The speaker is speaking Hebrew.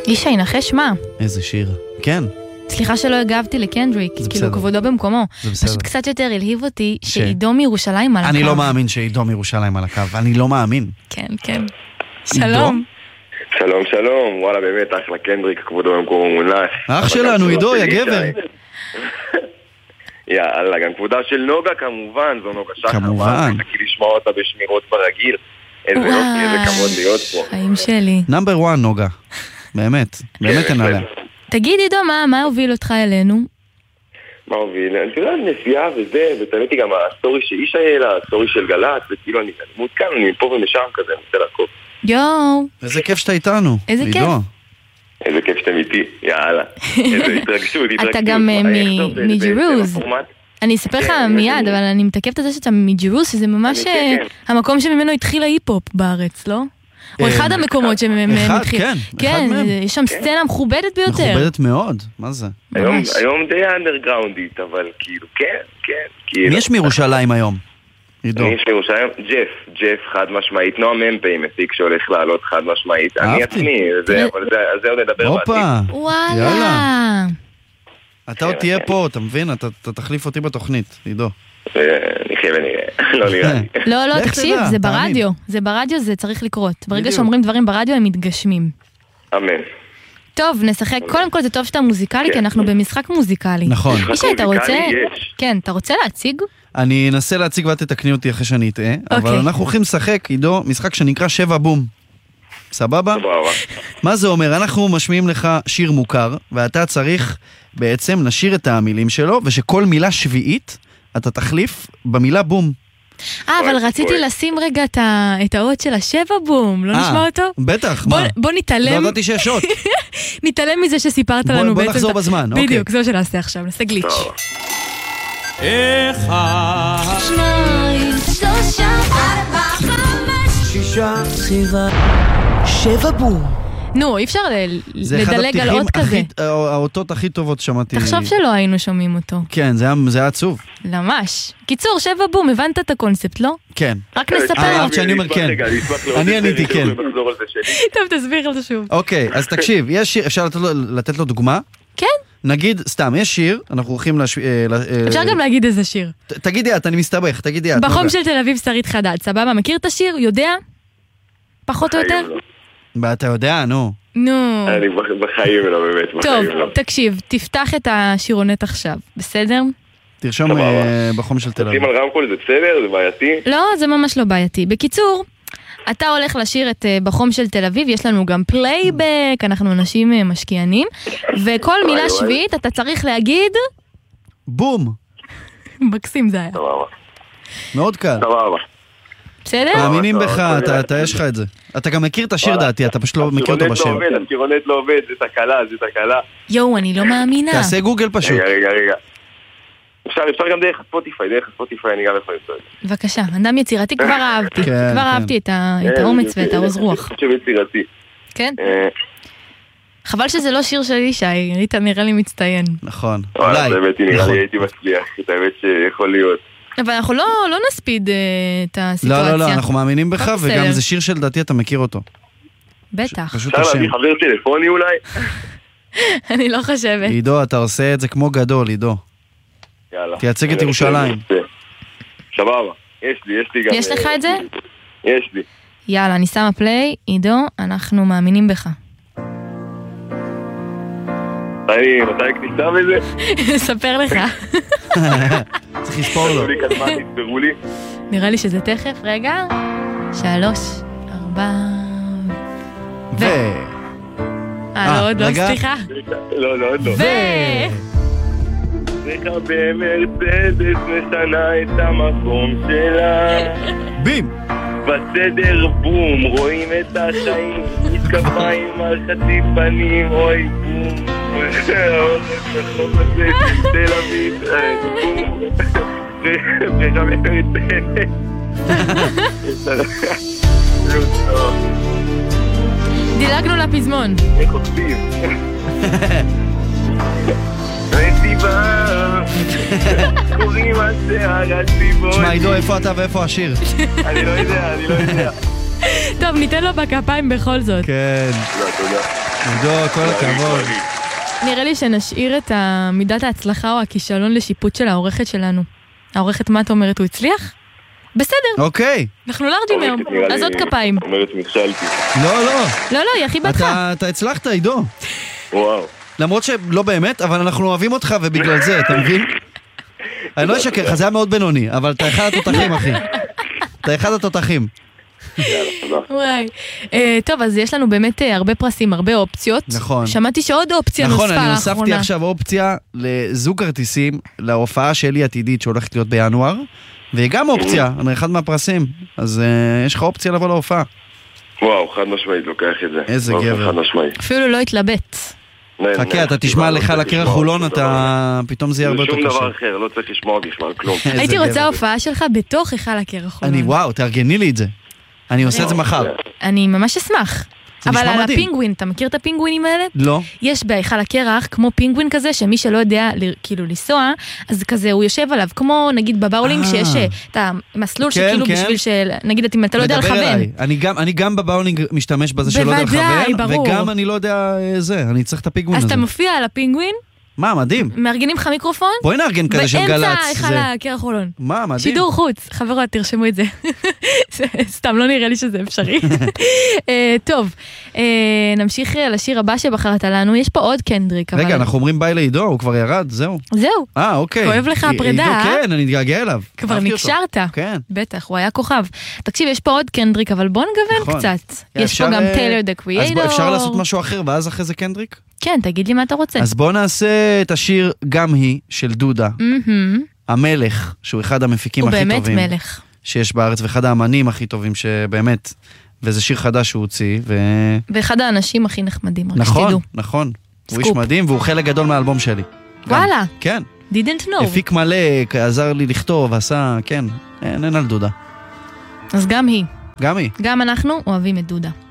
ישי, נחש מה? איזה שיר. כן. סליחה שלא הגבתי לקנדריק, כאילו כבודו במקומו. פשוט קצת יותר הלהיב אותי שעידו מירושלים על הקו. אני לא מאמין שעידו מירושלים על הקו, אני לא מאמין. כן, כן. שלום. שלום, שלום. וואלה, באמת, אחלה קנדריק, כבודו במקומו מונח. אח שלנו, עידו, יא גבר. יאללה, גם כבודה של נוגה כמובן, זו נוגה שחר. כמובן. נקי לשמוע אותה בשמירות ברגיל. איזה יופי, איזה כבוד להיות פה. חיים שלי. נאמבר 1 נוגה. באמת, באמת אין עליה. תגיד עידו, מה הוביל אותך אלינו? מה הוביל? אני יודע, נסיעה וזה, ותאמת לי גם הסטורי שאיש העלה, הסטורי של גלת, וכאילו אני מעודכן, אני מפה ומשם כזה, אני רוצה לעקוב. יואו. איזה כיף שאתה איתנו. איזה כיף. איזה כיף שאתם איתי, יאללה. איזה התרגשות. אתה גם מג'ירוז. אני אספר לך מיד, אבל אני מתקפת את זה שאתה מג'ירוז, שזה ממש המקום שממנו התחיל ההיפ-הופ בארץ, לא? או אחד המקומות שמהם התחיל. כן, יש שם סצנה מכובדת ביותר. מכובדת מאוד, מה זה? היום די אנדרגראונדית, אבל כאילו, כן. מי יש מירושלים היום? מי יש מירושלים? ג'ף חד משמעית, נועם ממפי מפיק שהולך לעלות חד משמעית. אני עצמי, אבל זה עוד נדבר בעתיד. וואלה. אתה עוד תהיה פה, אתה מבין? אתה תחליף אותי בתוכנית, עידו. נחיה ונראה, לא נראה לי. לא, תקשיב, זה ברדיו. זה ברדיו, זה צריך לקרות. ברגע שאומרים דברים ברדיו, הם מתגשמים. אמן. טוב, נשחק. קודם כל זה טוב שאתה מוזיקלי, כי אנחנו במשחק מוזיקלי. נכון. ישי, אתה רוצה? כן, אתה רוצה להציג? אני אנסה להציג ואת תתקני אותי אחרי שאני אטעה, אבל אנחנו הולכים לשחק, עידו, משחק שנקרא 7 בום. סבבה? סבבה. מה זה אומר? אנחנו משמיעים לך שיר מוכר, ואתה צריך בעצם לשיר את המילים שלו, ושכל מילה שביעית אתה תחליף במילה בום. אבל רציתי לשים רגע את האות של 7 בום, לא נשמע אותו? בטח, מה? בוא נתעלם. לא ידעתי שיש אות. נתעלם מזה שסיפרת לנו בעצם. בוא נחזור בזמן, אוקיי. בדיוק, זה שנעשה עכשיו, נעשה גליץ'. 1 2 3 4 5 6 7 7 בום. נו, אי אפשר לדלג על אות כזה. זה האותות הכי טובות שמעתי. תחשוב שלא היינו שומעים אותו. כן, זה היה עצוב. ממש. קיצור, 7 בום, הבנת את הקונספט, לא? כן. רק נספר. אהבת שאני אומר כן. אני עניתי כן. טוב, תסביר על זה שוב. אוקיי, אז תקשיב, יש שיר, אפשר לתת לו דוגמה? כן. נגיד, סתם, יש שיר, אנחנו הולכים אפשר גם להגיד איזה שיר. תגידי את, אני מסתבך, תגידי את. בחום של תל אביב שרית חדד, סבבה? מכיר את השיר? יודע? פחות או יותר? אתה יודע, נו. נו. אני בחיים לא, באמת, טוב, תקשיב, תפתח את השירונט עכשיו, בסדר? תרשום בחום של תל אביב. תשים על רמקול, זה בסדר? זה בעייתי? לא, זה ממש לא בעייתי. בקיצור, אתה הולך לשיר את בחום של תל אביב, יש לנו גם פלייבק, אנחנו אנשים משקיענים, וכל מילה שביעית אתה צריך להגיד... בום. מקסים זה היה. מאוד קל. סבבה. בסדר? מאמינים בך, אתה יש לך את זה. אתה גם מכיר את השיר דעתי, אתה פשוט לא מכיר אותו בשם. השירונט לא עובד, זה תקלה. יואו, אני לא מאמינה. תעשה גוגל פשוט. רגע. אפשר גם דרך הספוטיפיי, אני גם יכול למצוא את זה. בבקשה, אדם יצירתי, כבר אהבתי את האומץ ואת העוז רוח. חושב יצירתי. כן? חבל שזה לא שיר של ישי, ריטה נראה לי מצטיין. נכון, אולי. באמת נראה לי הייתי מצליח, את האמת שיכול להיות. אבל אנחנו לא נספיד את הסיטואציה. לא, אנחנו מאמינים בך, וגם זה שיר שלדעתי אתה מכיר אותו. בטח. אפשר להביא חבר טלפוני אולי? אני לא חושבת. עידו, אתה עושה את זה כמו גדול, עידו. יאללה. תייצג את ירושלים. סבבה, יש לי גם... יש לך את זה? יש לי. יאללה, אני שמה פליי. עידו, אנחנו מאמינים בך. מתי כניסה בזה? ספר לך. צריך לספור לו. תספרו לי. נראה לי שזה תכף, רגע. 3, 4... עוד לא, סליחה. לא, עוד לא. צריכה במרצדס משנה את המקום שלה. בים. בסדר בום, רואים את החיים, מתקפיים על חצי פנים, אוי בום. החום הזה של תל אביב, בום. צריכה במרצדס. דילגנו לפזמון. איך עושים? נסיבה קוראים על שיער הציבון. תשמע עידו, איפה אתה ואיפה השיר? אני לא יודע. טוב, ניתן לו בכפיים בכל זאת. כן. לא, תודה. עידו, כל הכבוד. נראה לי שנשאיר את מידת ההצלחה או הכישלון לשיפוט של העורכת שלנו. העורכת, מה את אומרת? הוא הצליח? בסדר. אוקיי. אנחנו לארג'ים היום. אז עוד כפיים. אומרת נכשלתי. לא, היא הכי בתך. אתה הצלחת, עידו. וואו. למרות שלא באמת, אבל אנחנו אוהבים אותך ובגלל זה, אתה מבין? אני לא אשקר לך, זה היה מאוד בינוני, אבל אתה אחד התותחים, אחי. אתה אחד התותחים. וואי. טוב, אז יש לנו באמת הרבה פרסים, הרבה אופציות. נכון. שמעתי שעוד אופציה נוספה לאחרונה. נכון, אני הוספתי עכשיו אופציה לזוג כרטיסים להופעה שלי עתידית שהולכת להיות בינואר, והיא גם אופציה, אני אחד מהפרסים. אז יש לך אופציה לבוא להופעה. וואו, חד משמעית, לוקח את זה. איזה גבר. אפילו לא התלבט. חכה, אתה תשמע לך לקרח חולון, אתה פתאום זה יהיה הרבה יותר קשה. שום דבר אחר, לא צריך לשמוע בכלל כלום. הייתי רוצה הופעה שלך בתוך היכל הקרח חולון. וואו, תארגני לי את זה. אני עושה את זה מחר. אני ממש אשמח. אבל על הפינגווין, אתה מכיר את הפינגווינים האלה? לא. יש בהיכל הקרח כמו פינגווין כזה, שמי שלא יודע כאילו לנסוע, אז כזה הוא יושב עליו, כמו נגיד בבאולינג שיש את המסלול שכאילו בשביל של, נגיד אם אתה לא יודע לכוון. אני גם בבאולינג משתמש בזה שלא יודע לכוון, וגם אני לא יודע זה, אני צריך את הפינגווין הזה. אז אתה מופיע על הפינגווין, מה, מדהים. מארגנים לך מיקרופון? בואי נארגן כזה של גלץ. באמצע היכל הקרח חולון. מה, מדהים. שידור חוץ, חברות, תרשמו את זה. סתם, לא נראה לי שזה אפשרי. טוב, נמשיך לשיר הבא שבחרת לנו. יש פה עוד קנדריק. רגע, אנחנו אומרים ביי לעידו, הוא כבר ירד, זהו. זהו. אוקיי. כואב לך הפרידה, עידו, כן, אני אתגעגע אליו. כבר נקשרת. כן. בטח, הוא היה כוכב. תקשיב, יש פה עוד קנדריק, אבל בוא נגוון קצת. יש פה גם טיילר דה קריאטור. אז אפשר לעשות משהו אחר, ואז אחרי זה קנדריק? כן, תגיד לי מה אתה רוצה. אז בוא נעשה את השיר גם היא של דודה. המלך, שהוא אחד המפיקים הכי טובים. הוא באמת מלך. שיש בארץ, ואחד האמנים הכי טובים שבאמת, וזה שיר חדש שהוא הוציא. ואחד האנשים הכי נחמדים, רק נכון, שתדעו. נכון. הוא איש מדהים, והוא חלק גדול מהאלבום שלי. וואלה. כן. didn't know. הפיק מלא, עזר לי לכתוב, עשה, כן. אין על דודה. אז גם היא. גם היא. גם אנחנו אוהבים את דודה.